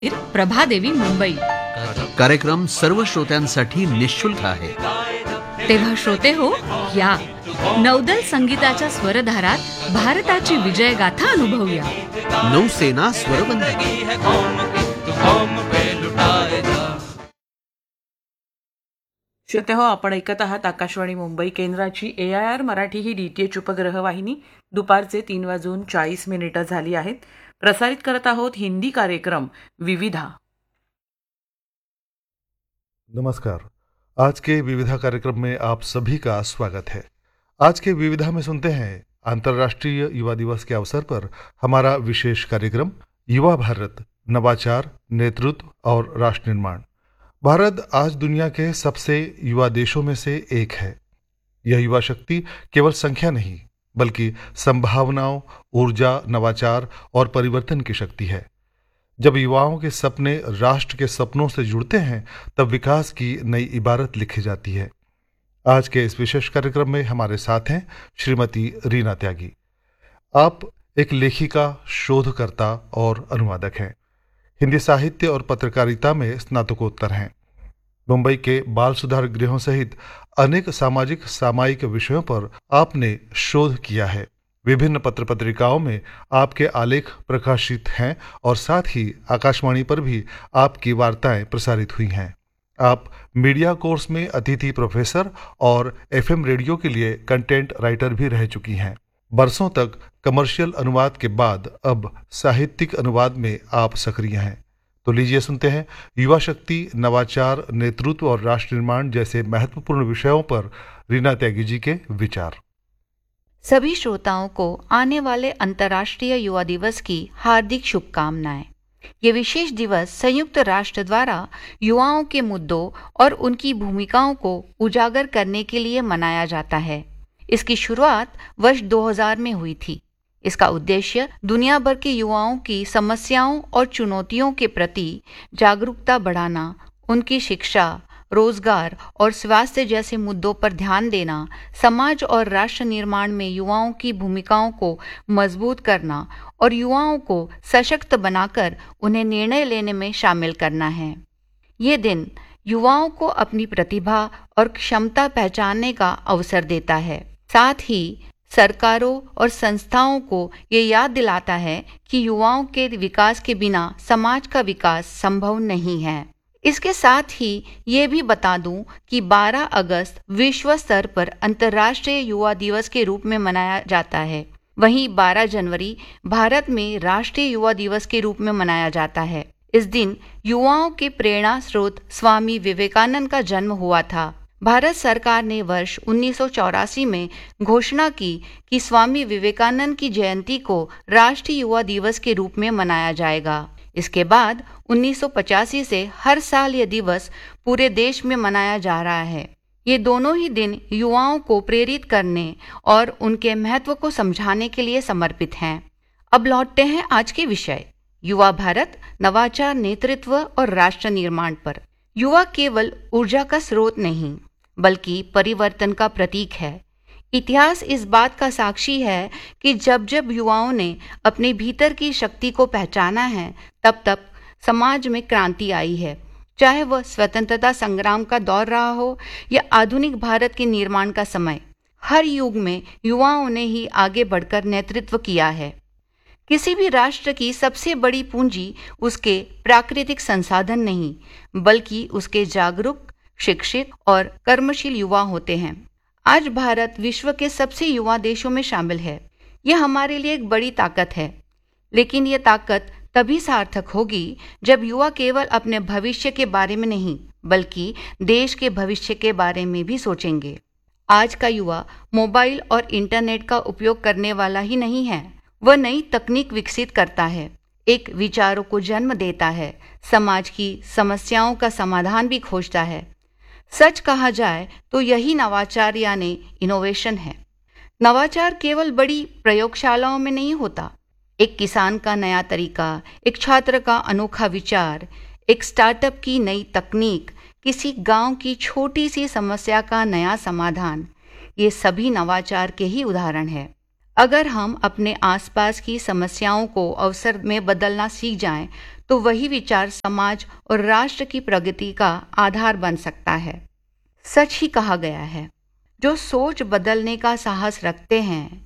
प्रभादेवी मुंबई. कार्यक्रम सर्व श्रोत्यांसाठी निशुल्क आहे. तेव्हा श्रोते हो, या नौदल संगीताच्या स्वरधारात भारताची विजयगाथा अनुभवूया. नौसेना स्वरबंद. श्रोते हो, आपण ऐकत आहात आकाशवाणी मुंबई केंद्राची AIR मराठी ही DTH उपग्रह वाहिनी. दुपारचे 3:40 झाली आहेत. प्रसारित करत आहोत हिंदी कार्यक्रम विविधा. नमस्कार. आज के विविधा कार्यक्रम में आप सभी का स्वागत है. आज के विविधा में सुनते हैं अंतर्राष्ट्रीय युवा दिवस के अवसर पर हमारा विशेष कार्यक्रम युवा भारत, नवाचार, नेतृत्व और राष्ट्र निर्माण. भारत आज दुनिया के सबसे युवा देशों में से एक है. यह युवा शक्ति केवल संख्या नहीं बल्कि संभावनाओं, ऊर्जा, नवाचार और परिवर्तन की शक्ति है. जब युवाओं के सपने राष्ट्र के सपनों से जुड़ते हैं तब विकास की नई इबारत लिखी जाती है. आज के इस विशेष कार्यक्रम में हमारे साथ हैं श्रीमती रीना त्यागी. आप एक लेखिका, शोधकर्ता और अनुवादक हैं. हिंदी साहित्य और पत्रकारिता में स्नातकोत्तर हैं. मुंबई के बाल सुधार गृहों सहित अनेक सामाजिक सामायिक विषयों पर आपने शोध किया है. विभिन्न पत्र पत्रिकाओं में आपके आलेख प्रकाशित हैं और साथ ही आकाशवाणी पर भी आपकी वार्ताएं प्रसारित हुई हैं. आप मीडिया कोर्स में अतिथि प्रोफेसर और FM रेडियो के लिए कंटेंट राइटर भी रह चुकी हैं. बरसों तक कमर्शियल अनुवाद के बाद अब साहित्यिक अनुवाद में आप सक्रिय हैं. तो लीजिए सुनते हैं युवा शक्ति, नवाचार, नेतृत्व और राष्ट्र निर्माण जैसे महत्वपूर्ण विषयों पर रीना त्यागी जी के विचार. सभी श्रोताओं को आने वाले अंतर्राष्ट्रीय युवा दिवस की हार्दिक शुभकामनाएं. ये विशेष दिवस संयुक्त राष्ट्र द्वारा युवाओं के मुद्दों और उनकी भूमिकाओं को उजागर करने के लिए मनाया जाता है. इसकी शुरुआत वर्ष 2000 में हुई थी. इसका उद्देश्य दुनिया भर के युवाओं की समस्याओं और चुनौतियों के प्रति जागरूकता बढ़ाना, उनकी शिक्षा, रोजगार और स्वास्थ्य जैसे मुद्दों पर ध्यान देना, समाज और राष्ट्र निर्माण में युवाओं की भूमिकाओं को मजबूत करना और युवाओं को सशक्त बनाकर उन्हें निर्णय लेने में शामिल करना है. ये दिन युवाओं को अपनी प्रतिभा और क्षमता पहचानने का अवसर देता है. साथ ही सरकारों और संस्थाओं को ये याद दिलाता है कि युवाओं के विकास के बिना समाज का विकास संभव नहीं है. इसके साथ ही ये भी बता दूं कि 12 अगस्त विश्व स्तर पर अंतर्राष्ट्रीय युवा दिवस के रूप में मनाया जाता है. वहीं 12 जनवरी भारत में राष्ट्रीय युवा दिवस के रूप में मनाया जाता है. इस दिन युवाओं के प्रेरणा स्रोत स्वामी विवेकानंद का जन्म हुआ था. भारत सरकार ने वर्ष 1984 में घोषणा की कि स्वामी विवेकानंद की जयंती को राष्ट्रीय युवा दिवस के रूप में मनाया जाएगा. इसके बाद 1985 से हर साल यह दिवस पूरे देश में मनाया जा रहा है. ये दोनों ही दिन युवाओं को प्रेरित करने और उनके महत्व को समझाने के लिए समर्पित हैं. अब लौटते हैं आज के विषय युवा भारत, नवाचार, नेतृत्व और राष्ट्र निर्माण पर. युवा केवल ऊर्जा का स्रोत नहीं बल्कि परिवर्तन का प्रतीक है. इतिहास इस बात का साक्षी है कि जब जब युवाओं ने अपने भीतर की शक्ति को पहचाना है तब तब समाज में क्रांति आई है. चाहे वह स्वतंत्रता संग्राम का दौर रहा हो या आधुनिक भारत के निर्माण का समय, हर युग में युवाओं ने ही आगे बढ़कर नेतृत्व किया है. किसी भी राष्ट्र की सबसे बड़ी पूंजी उसके प्राकृतिक संसाधन नहीं बल्कि उसके जागरूक, शिक्षित और कर्मशील युवा होते हैं. आज भारत विश्व के सबसे युवा देशों में शामिल है. यह हमारे लिए एक बड़ी ताकत है. लेकिन यह ताकत तभी सार्थक होगी जब युवा केवल अपने भविष्य के बारे में नहीं बल्कि देश के भविष्य के बारे में भी सोचेंगे. आज का युवा मोबाइल और इंटरनेट का उपयोग करने वाला ही नहीं है. वह नई तकनीक विकसित करता है, एक विचारों को जन्म देता है, समाज की समस्याओं का समाधान भी खोजता है. सच कहा जाए तो यही नवाचार यानी इनोवेशन है. नवाचार केवल बड़ी प्रयोगशालाओं में नहीं होता. एक किसान का नया तरीका, एक छात्र का अनोखा विचार, एक स्टार्टअप की नई तकनीक, किसी गांव की छोटी सी समस्या का नया समाधान, ये सभी नवाचार के ही उदाहरण हैं. अगर हम अपने आसपास की समस्याओं को अवसर में बदलना सीख जाएं, तो वही विचार समाज और राष्ट्र की प्रगति का आधार बन सकता है। सच ही कहा गया है, जो सोच बदलने का साहस रखते हैं,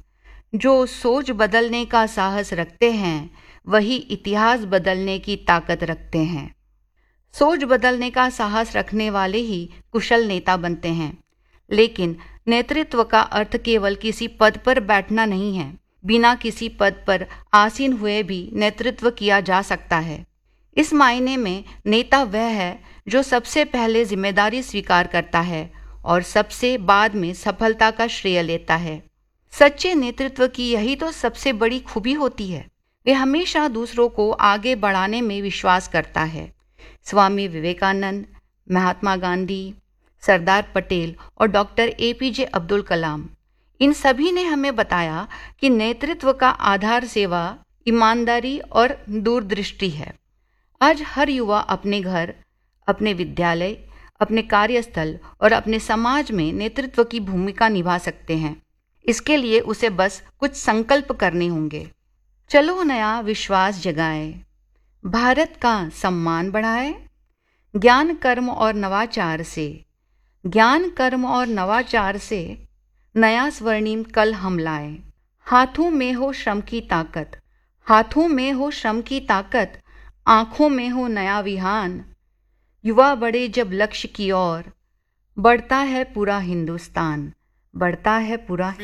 वही इतिहास बदलने की ताकत रखते हैं। सोच बदलने का साहस रखने वाले ही कुशल नेता बनते हैं। लेकिन नेतृत्व का अर्थ केवल किसी पद पर बैठना नहीं है। बिना किसी पद पर आसीन हुए भी नेतृत्व किया जा सकता है। इस मायने में नेता वह है जो सबसे पहले जिम्मेदारी स्वीकार करता है और सबसे बाद में सफलता का श्रेय लेता है। सच्चे नेतृत्व की यही तो सबसे बड़ी खूबी होती है। वे हमेशा दूसरों को आगे बढ़ाने में विश्वास करता है। स्वामी विवेकानंद, महात्मा गांधी, सरदार पटेल और डॉक्टर APJ अब्दुल कलाम, इन सभी ने हमें बताया कि नेतृत्व का आधार सेवा, ईमानदारी और दूरदृष्टि है। आज हर युवा अपने घर, अपने विद्यालय, अपने कार्यस्थल और अपने समाज में नेतृत्व की भूमिका निभा सकते हैं। इसके लिए उसे बस कुछ संकल्प करने होंगे। चलो नया विश्वास जगाए, भारत का सम्मान बढ़ाए, ज्ञान कर्म और नवाचार से नया स्वर्णिम कल हम लाए। हाथों में हो श्रम की ताकत, आंखों में हो नया विहान। युवा बढ़े जब लक्ष्य की ओर, बढ़ता है पूरा हिंदुस्तान।